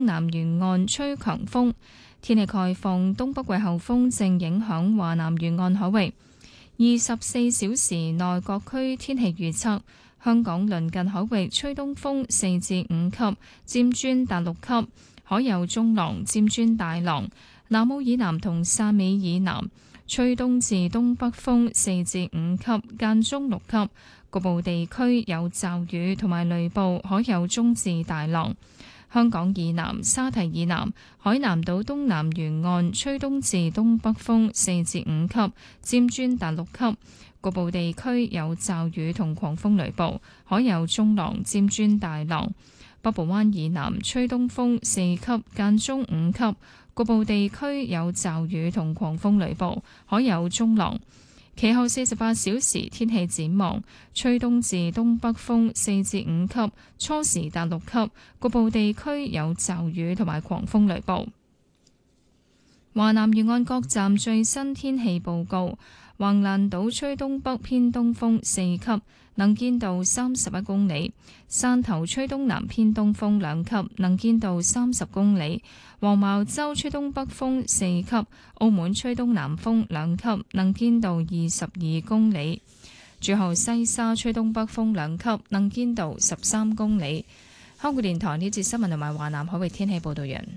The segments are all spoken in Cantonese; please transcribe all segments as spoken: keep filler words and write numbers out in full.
南沿岸吹強風。天氣概況，東北季候風正影響華南沿岸海域。二十四小時內各區天氣預測：香港鄰近海域吹東風四至五級，漸轉達六級，海有中浪，漸轉大浪。南澳以南同汕尾以南吹東至東北風四至五級，間中六級。局部地區有驟雨同埋雷暴，海有中至大浪。香港以南、沙堤以南、海南島東南沿岸吹東至東北風四至五級，漸轉達六級。局部地區有驟雨同狂風雷暴，海有中浪，漸轉大浪。北部灣以南吹東風四級，間中五級。局部地區有驟雨同狂風雷暴，海有中浪。其後四十八小時天氣展望：吹東至東北風四至五級，初時達六級，局部地區有驟雨同埋狂風雷暴。華南沿岸各站最新天氣報告：橫瀾島吹東北偏東風四級，能見度三十一公里；汕頭吹東南偏東風兩級，能見度三十公里；黃茅洲吹東北風四級，澳門吹東南風兩級，能見度二十二公里；最後西沙吹東北風兩級，能見度十三公里。香港電台呢節新聞同埋華南海域天氣報道完。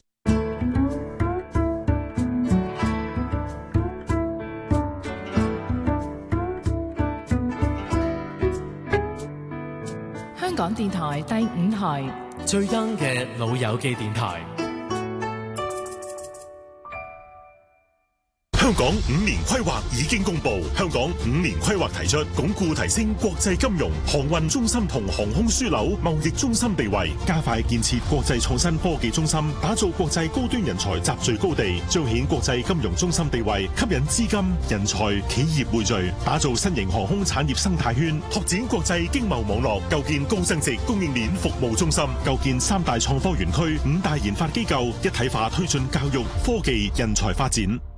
香港電台第五台最 young 嘅老友記電台。 香港五年規劃已經公布，香港五年規劃提出鞏固提升國際金融、航運中心同航空樞紐貿易中心地位，加快建設國際創新科技中心，打造國際高端人才集聚高地，彰顯國際金融中心地位，吸引資金、人才、企業匯聚，打造新型航空產業生態圈，拓展國際經貿網絡，構建高增值供應鏈服務中心，構建三大創科園區、五大研發機構，一體化推進教育、科技、人才發展。